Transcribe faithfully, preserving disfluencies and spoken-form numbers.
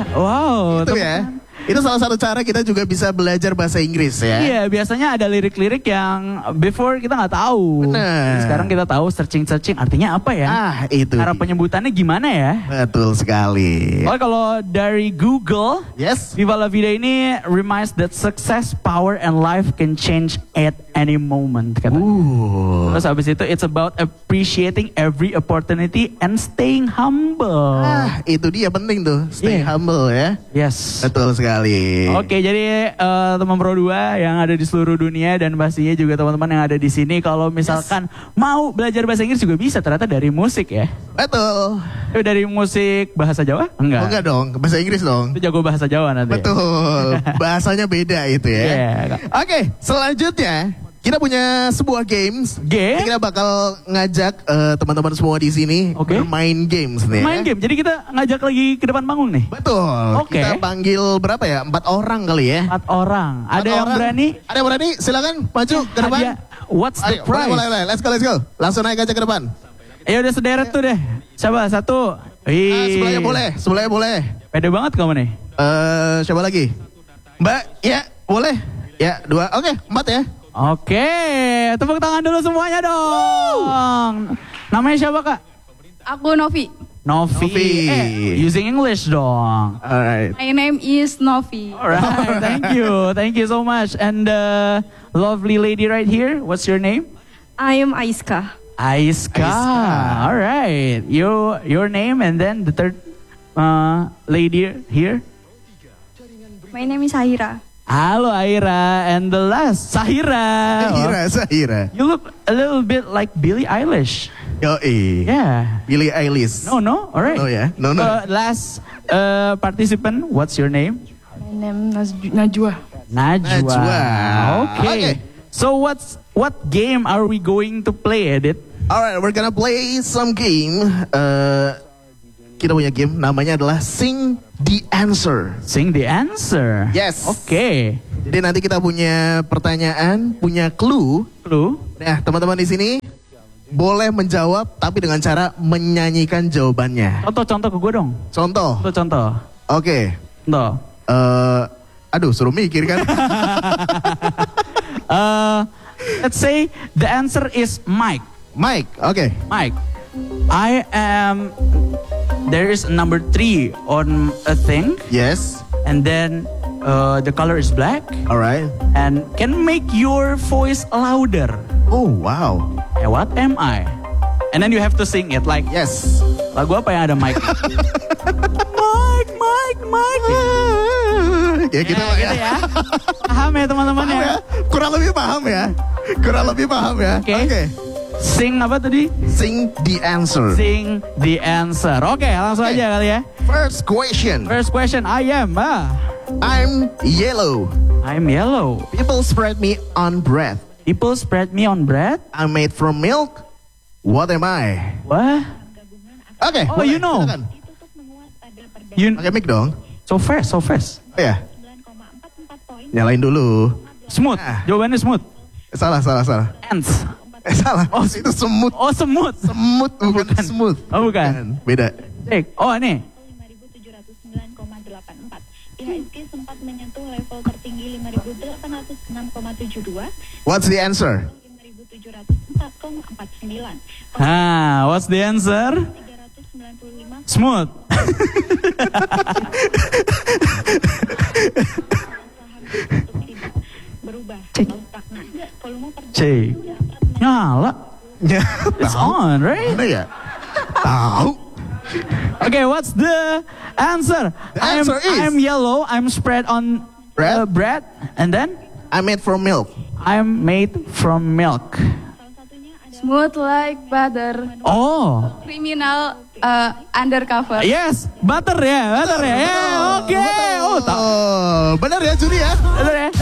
Wow. Itu ya. Itu salah satu cara kita juga bisa belajar bahasa Inggris ya. Iya, biasanya ada lirik-lirik yang before kita nggak tahu. Benar. Sekarang kita tahu searching-searching artinya apa ya. Ah, itu. Cara penyebutannya gimana ya? Betul sekali. Oh, kalau dari Google, Yes. Viva La Vida ini reminds that success, power, and life can change at any moment. Katanya. Uh. Terus habis itu, it's about appreciating every opportunity and staying humble. Ah, itu dia penting tuh. Stay Yeah. humble ya. Yes. Betul sekali. Oke, jadi uh, teman Pro dua yang ada di seluruh dunia dan pastinya juga teman-teman yang ada di sini, kalau misalkan yes. mau belajar bahasa Inggris juga bisa ternyata dari musik ya. Betul. Itu dari musik bahasa Jawa? Enggak. Oh, enggak dong, bahasa Inggris dong. Itu jago bahasa Jawa nanti. Betul. Bahasanya beda itu ya. Yeah. Oke, selanjutnya kita punya sebuah games. Game? Kita bakal ngajak uh, teman-teman semua di sini okay. bermain games nih. Main ya. game. Jadi kita ngajak lagi ke depan panggung nih. Betul. Oke. Okay. Kita panggil berapa ya? Empat orang kali ya. Empat orang. Empat ada yang orang. berani? Ada yang berani? Silakan maju ke depan. Hadiah. What's the Ayo, prize? Boleh, boleh, let's go, let's go. Langsung naik aja ke depan. Ya udah sederet tuh deh. Coba satu. Wih. Ah, sebelahnya boleh, sebelahnya boleh. Pede banget kamu nih. Eh, uh, coba lagi. Mbak, ya boleh. Ya dua. Oke, okay, empat ya. Oke, tepuk tangan dulu semuanya dong. Namanya siapa kak? Aku Novi. Novi. Novi. Eh, using English dong. Alright. My name is Novi. Alright, thank you, thank you so much. And the lovely lady right here, what's your name? I am Aiska. Aiska. Aiska. Alright, you your name and then the third uh, lady here. My name is Haira. Halo Aira, and the last Sahira. Sahira, Sahira. You look a little bit like Billie Eilish. Yoi. Yeah. Billie Eilish. No, no, alright. No ya, no no. Uh, last uh, participant, what's your name? My name is Najwa. Najwa. Najwa. Okay. Okay. So what's what game are we going to play, Edith? Alright, we're gonna play some game. Uh, kita punya game, namanya adalah Sing the Answer. Sing the answer. Yes. Oke. Okay. Jadi nanti kita punya pertanyaan, punya clue. Clue. Nah, teman-teman di sini boleh menjawab, tapi dengan cara menyanyikan jawabannya. Contoh-contoh ke gue dong. Contoh. Contoh-contoh. Oke. Okay. Contoh. Uh, aduh, suruh mikir kan. uh, let's say the answer is Mike. Mike, oke. Okay. Mike, I am. There is number three on a thing, Yes. and then uh, the color is black, Alright. and can make your voice louder. Oh, wow. Eh, what am I? And then you have to sing it like, Yes. lagu apa yang ada Mike? Mike, Mike, Mike. Ya kita Ya, lah ya. gitu ya. Paham ya teman-teman Paham ya? ya? Kurang lebih paham ya. Kurang lebih paham ya. Oke. Oke. Sing apa tadi? Sing the answer. Sing the answer. Oke, langsung Oke. aja kali ya. First question. First question, I am. Ah, I'm yellow. I'm yellow. People spread me on bread. People spread me on bread. I'm made from milk. What am I? What? Oke. Oh, boleh, you know. silakan. You Pakai mic dong. so fast, so fast. Oh ya. Nyalain dulu. Smooth. Ah. Jawabannya smooth. Eh, salah, salah, salah. Ants. Eh, salah. Oh, itu semut. Oh, semut. Semut bukan, Bukan. smooth. Oh, bukan. Beda. Cek. Oh, ini. lima ribu tujuh ratus sembilan koma delapan empat. I H S G sempat menyentuh level tertinggi lima ribu delapan ratus enam koma tujuh dua, What's the answer? lima ribu tujuh ratus empat koma empat sembilan, Ah, what's the answer? tiga ratus sembilan puluh lima. Smooth. Berubah atau stagnan. Volume Cek. Nyala. It's on, right? Mana ya? Tahu. Okay, what's the answer? The answer I'm, is- I'm yellow. I'm spread on Bread? uh, bread, and then I'm made from milk. I'm made from milk. salah satunya adalah Smooth like butter. Oh, Criminal uh, undercover. yes, butter ya, butter ya. Yeah, oke. Oh, tahu. Oh, benar ya Juri ya? Bener ya.